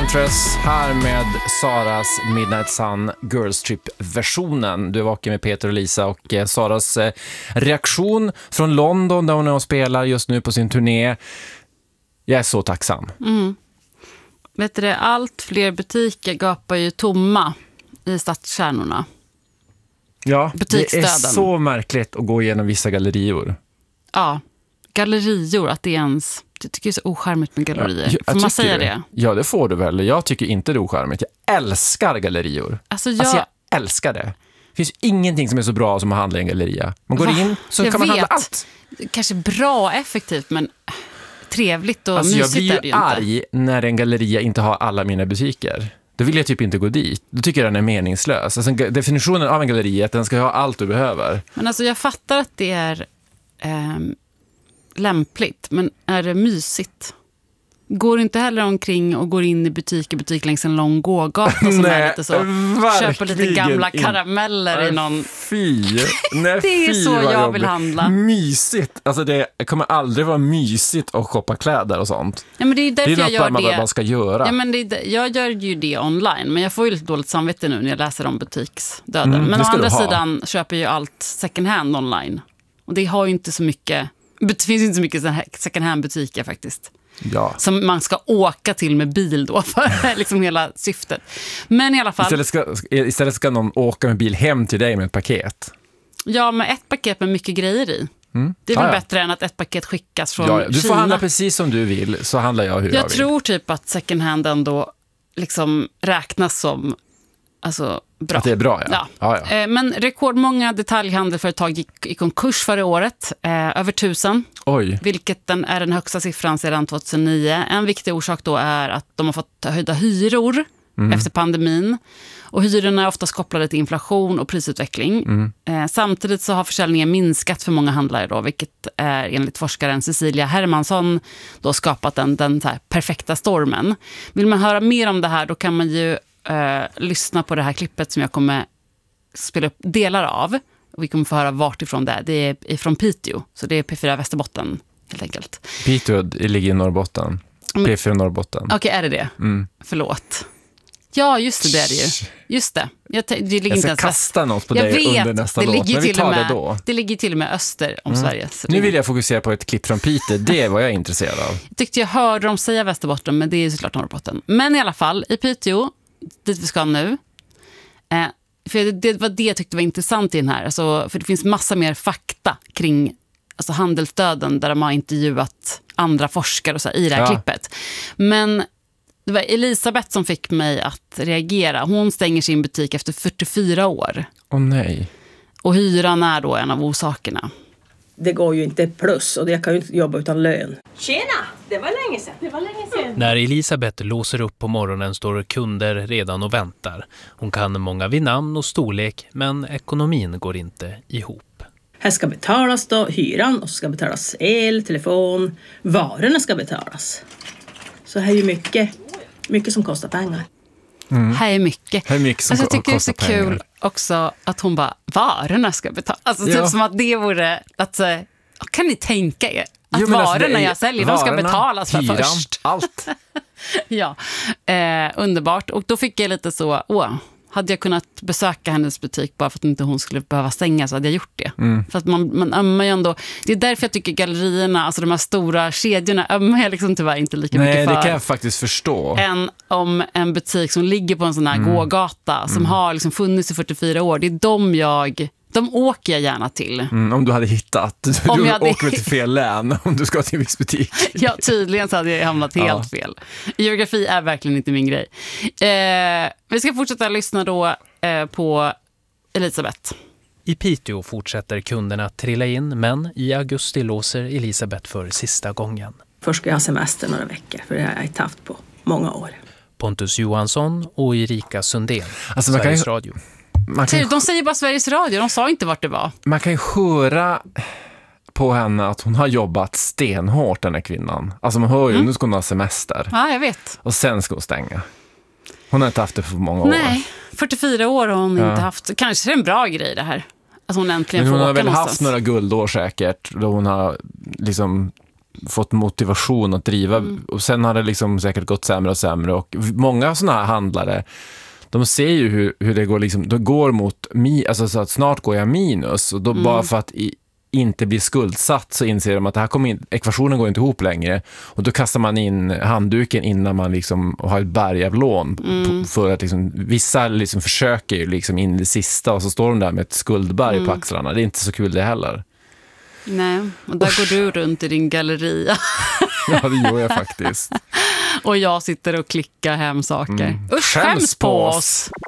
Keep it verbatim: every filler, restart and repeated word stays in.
Enchantress här med Saras Midnight Sun Girls Trip-versionen. Du är vaken med Peter och Lisa och eh, Saras eh, reaktion från London där hon är och spelar just nu på sin turné. Jag är så tacksam. Mm. Vet du det, allt fler butiker gapar ju tomma i stadskärnorna. Ja, det är så märkligt att gå igenom vissa gallerior. Ja, gallerior, att det är ens... Jag tycker det är så ocharmigt med gallerier. Ja, får man säga det? Ja, det får du väl. Jag tycker inte det är ocharmigt. Jag älskar gallerior. Alltså jag... alltså jag älskar det. Det finns ingenting som är så bra som att handla i en galleria. Man går Va? in så jag kan man vet. handla allt. Kanske bra och effektivt, men trevligt och alltså mysigt är det ju inte. Jag blir arg när en galleria inte har alla mina butiker. Då vill jag typ inte gå dit. Då tycker jag den är meningslös. Alltså, definitionen av en galleria är att den ska ha allt du behöver. Men alltså jag fattar att det är... Ehm... lämpligt, men är det mysigt? Går inte heller omkring och går in i butik i butik längs en lång gågata som Nej, är lite så. Köper lite gamla karameller in. i någon... Fy! Nej, det är fy så jag jobbigt. vill handla. Mysigt. Alltså det kommer aldrig vara mysigt att shoppa kläder och sånt. Ja, men det är därför det är jag gör man det. bara ska göra. Ja, men det är, jag gör ju det online, men jag får ju lite dåligt samvete nu när jag läser om butiksdöden. Mm, men å andra sidan köper ju allt second hand online. Och det har ju inte så mycket... Det finns inte så mycket second hand-butiker faktiskt. Ja. Som man ska åka till med bil då för liksom hela syftet. Men i alla fall... Istället ska, istället ska någon åka med bil hem till dig med ett paket. Ja, med ett paket med mycket grejer i. Mm. Det är väl ah, ja. bättre än att ett paket skickas från ja, du Kina. får handla precis som du vill, så handlar jag hur jag, jag vill. Jag tror typ att second hand ändå liksom räknas som... Alltså, bra. Att det är bra, ja. ja. ja, ja. Men rekordmånga detaljhandelföretag gick i konkurs förra året. Eh, över tusen. Oj. Vilket den är den högsta siffran sedan tjugohundranio. En viktig orsak då är att de har fått höjda hyror mm. efter pandemin. Och hyrorna är oftast kopplade till inflation och prisutveckling. Mm. Eh, samtidigt så har försäljningen minskat för många handlare då, vilket är enligt forskaren Cecilia Hermansson då skapat den, den så här perfekta stormen. Vill man höra mer om det här, då kan man ju Uh, lyssna på det här klippet som jag kommer spela upp delar av. Och vi kommer få höra vart ifrån det är. Det är från Piteå, så det är P fyra Västerbotten helt enkelt. Piteå ligger i Norrbotten. Mm. P fyra Norrbotten. Okej, okay, är det det? Mm. Förlåt. Ja, just det, det är det ju. Just det. Jag, det ligger jag ska inte kasta ens... något på jag dig vet, under nästa det låt, ligger men vi tar med, det då. Det ligger till och med öster om mm. Sverige. Nu vill jag fokusera på ett klipp från Piteå, det är vad jag är intresserad av. Jag tyckte jag hörde dem säga Västerbotten, men det är ju såklart Norrbotten. Men i alla fall, i Piteå, dit vi ska nu. Eh, för det var det jag tyckte var intressant i den här. Alltså, för det finns massa mer fakta kring alltså, handelsdöden där de har intervjuat andra forskare och så här, i det här ja. klippet. Men det var Elisabeth som fick mig att reagera. Hon stänger sin butik efter fyrtiofyra år. Åh oh, nej. Och hyran är då en av orsakerna. Det går ju inte plus och jag kan ju inte jobba utan lön. Tjena, det var länge sedan. Det var länge sedan. När Elisabeth låser upp på morgonen står kunder redan och väntar. Hon kan många vid namn och storlek, men ekonomin går inte ihop. Här ska betalas då hyran och så ska betalas el, telefon, varorna ska betalas. Så här är ju mycket, mycket som kostar pengar. Mm. Här är mycket. Här är mycket som alltså, jag tycker det är så pengar. Kul också att hon bara, varorna ska betalas. Alltså typ ja. som att det vore, att, kan ni tänka er att jo, varorna jag säljer, varorna, de ska betalas för hyran, först. Allt. ja, eh, underbart. Och då fick jag lite så, åh, hade jag kunnat besöka hennes butik bara för att inte hon skulle behöva stänga så hade jag gjort det. Mm. För att man, man ömmar ju ändå. Det är därför jag tycker gallerierna, alltså de här stora kedjorna, ömmar jag liksom tyvärr inte lika Nej, mycket för. Nej, det kan jag faktiskt förstå. Än om en butik som ligger på en sån här mm. gågata som mm. har liksom funnits i fyrtiofyra år. Det är de jag... De åker jag gärna till. Mm, om du hade hittat. Du, du hade... åker till fel län om du ska till en viss butik. Ja, tydligen så hade jag hamnat helt ja. fel. Geografi är verkligen inte min grej. Eh, vi ska fortsätta lyssna då eh, på Elisabeth. I Piteå fortsätter kunderna trilla in, men i augusti låser Elisabeth för sista gången. Först ska jag ha semester några veckor, för det har jag inte haft på många år. Pontus Johansson och Erika Sundén, alltså, Sveriges kan... Radio. Man kan... De säger bara Sveriges Radio, de sa inte vart det var. Man kan ju höra på henne att hon har jobbat stenhårt, den här kvinnan. Alltså man hör ju, mm. nu ska hon ha semester. Ja, jag vet. Och sen ska hon stänga. Hon har inte haft det för många år. Nej, fyrtiofyra år har hon ja. inte haft. Kanske är det en bra grej det här. Att hon äntligen Men hon får har åka väl någonstans. haft några guldår säkert. Då hon har liksom fått motivation att driva. Mm. Och sen har det liksom säkert gått sämre och sämre. Och många sådana här handlare, de ser ju hur, hur det går, liksom, det går mot, mi, alltså så att snart går jag minus. Och då mm. bara för att i, inte bli skuldsatt så inser de att det här kommer in, ekvationen går inte ihop längre. Och då kastar man in handduken innan man liksom har ett berg av lån. Mm. För att liksom, vissa liksom försöker ju liksom in i det sista och så står de där med ett skuldberg mm. på axlarna. Det är inte så kul det heller. Nej, och där Usch. går du runt i din galleria. Ja, det gör jag faktiskt. Och jag sitter och klickar hem saker. Mm. Usch, skäms på oss!